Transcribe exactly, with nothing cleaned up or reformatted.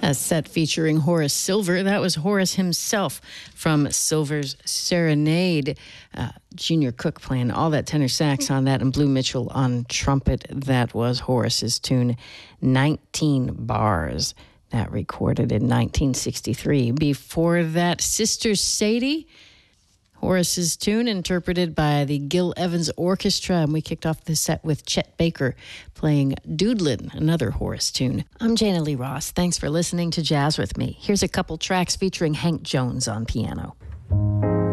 A set featuring Horace Silver. That was Horace himself from Silver's Serenade. Uh, Junior Cook playing all that tenor sax on that, and Blue Mitchell on trumpet. That was Horace's tune, nineteen bars. That recorded in nineteen sixty-three. Before that, Sister Sadie, Horace's tune interpreted by the Gil Evans Orchestra, and we kicked off the set with Chet Baker playing Doodlin', another Horace tune. I'm Jana Lee Ross. Thanks for listening to Jazz with Me. Here's a couple tracks featuring Hank Jones on piano.